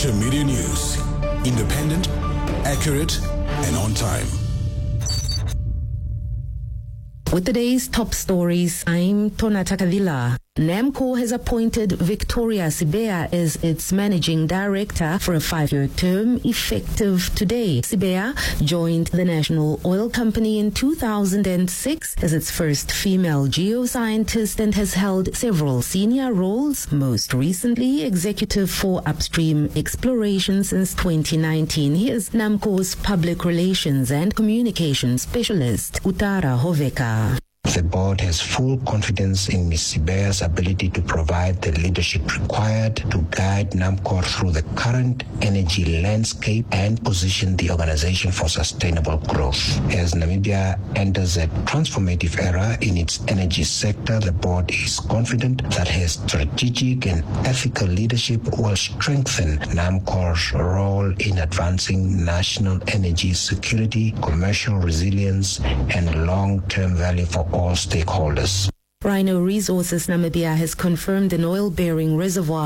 Intermedia News. Independent, accurate, and on time. With today's top stories, I'm Tonata Kavila. NAMCOR has appointed Victoria Sibea as its managing director for a 5-year term effective today. Sibea joined the National Oil Company in 2006 as its first female geoscientist and has held several senior roles, most recently executive for upstream exploration since 2019. Here's NAMCOR's public relations and communications specialist, Utara Hoveka. The board has full confidence in Ms. Sibea's ability to provide the leadership required to guide NAMCOR through the current energy landscape and position the organization for sustainable growth. As Namibia enters a transformative era in its energy sector, the board is confident that her strategic and ethical leadership will strengthen NAMCOR's role in advancing national energy security, commercial resilience, and long-term value for all stakeholders. Rhino Resources Namibia has confirmed an oil-bearing reservoir